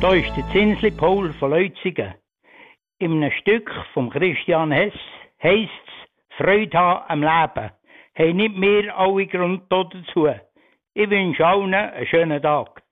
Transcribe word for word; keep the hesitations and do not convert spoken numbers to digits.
Da ist der Zinsli Paul von Leutzigen. In einem Stück von Christian Hess heisst es Freude haben am Leben. Hey, nicht mehr alle Grund dazu. Ich wünsche allen einen schönen Tag.